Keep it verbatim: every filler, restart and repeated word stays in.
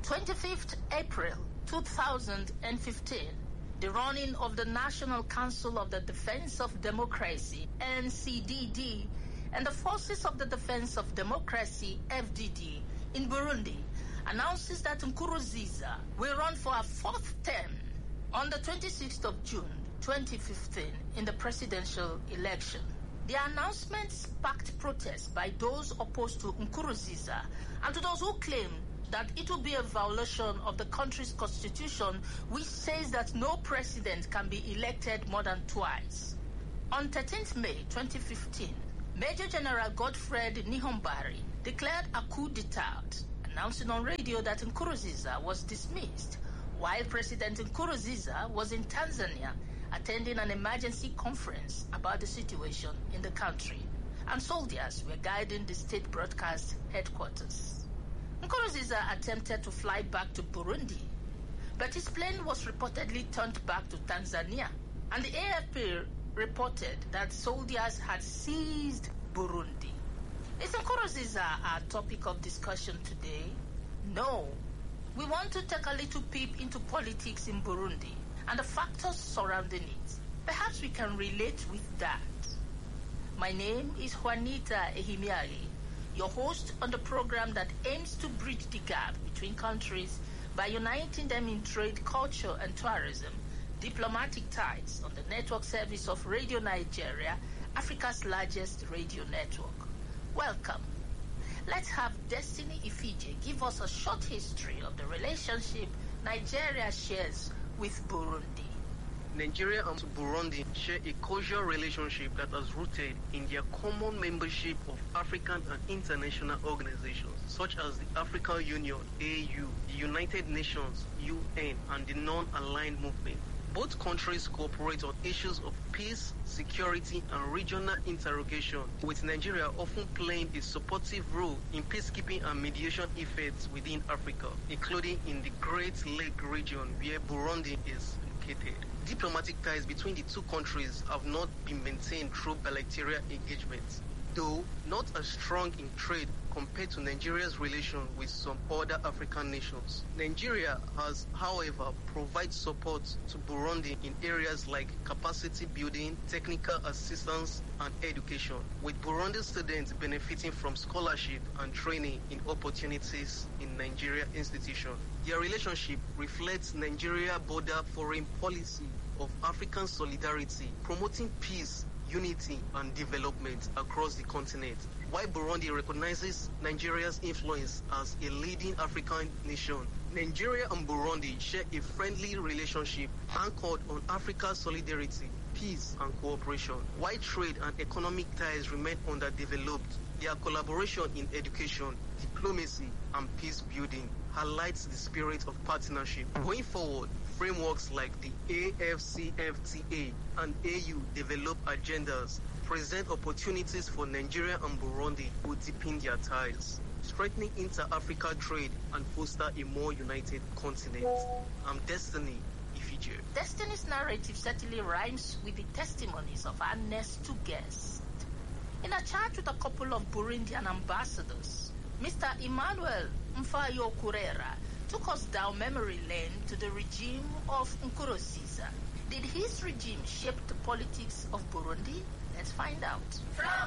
twenty-fifth April two thousand fifteen, the running of the National Council of the Defense of Democracy, N C D D, and the Forces of the Defense of Democracy, F D D, in Burundi, announces that Nkurunziza will run for a fourth term on the twenty-sixth of June twenty fifteen in the presidential election. The announcement sparked protests by those opposed to Nkurunziza and to those who claim that it will be a violation of the country's constitution, which says that no president can be elected more than twice. On thirteenth May twenty fifteen, Major General Godfred Niyombare declared a coup d'etat, announcing on radio that Nkurunziza was dismissed, while President Nkurunziza was in Tanzania attending an emergency conference about the situation in the country, and soldiers were guiding the state broadcast headquarters. Nkurunziza attempted to fly back to Burundi, but his plane was reportedly turned back to Tanzania, and the A F P reported that soldiers had seized Burundi. Is Nkurunziza our topic of discussion today? No. We want to take a little peep into politics in Burundi and the factors surrounding it. Perhaps we can relate with that. My name is Juanita Ehimiari, your host on the program that aims to bridge the gap between countries by uniting them in trade, culture, and tourism, diplomatic ties on the network service of Radio Nigeria, Africa's largest radio network. Welcome. Let's have Destiny Ifije give us a short history of the relationship Nigeria shares with Burundi. Nigeria and Burundi share a cordial relationship that is rooted in their common membership of African and international organizations such as the African Union, A U, the United Nations, U N, and the Non-Aligned Movement. Both countries cooperate on issues of peace, security, and regional interrogation, with Nigeria often playing a supportive role in peacekeeping and mediation efforts within Africa, including in the Great Lake region where Burundi is located. Diplomatic ties between the two countries have not been maintained through bilateral engagements, though not as strong in trade compared to Nigeria's relation with some other African nations. Nigeria has, however, provided support to Burundi in areas like capacity building, technical assistance, and education, with Burundi students benefiting from scholarship and training in opportunities in Nigeria institutions. Their relationship reflects Nigeria's border foreign policy of African solidarity, promoting peace, unity, and development across the continent, while Burundi recognizes Nigeria's influence as a leading African nation. Nigeria and Burundi share a friendly relationship anchored on Africa's solidarity, peace, and cooperation. While trade and economic ties remain underdeveloped, their collaboration in education, diplomacy, and peace building highlights the spirit of partnership. Going forward, frameworks like the A F C F T A and A U develop agendas, present opportunities for Nigeria and Burundi to deepen their ties, strengthening inter-Africa trade and foster a more united continent. I'm Destiny Ifije. Destiny's narrative certainly rhymes with the testimonies of our next two guests. In a chat with a couple of Burundian ambassadors, Mister Emmanuel Mfayo Kurera took us down memory lane to the regime of Nkurunziza. Did his regime shape the politics of Burundi? Let's find out.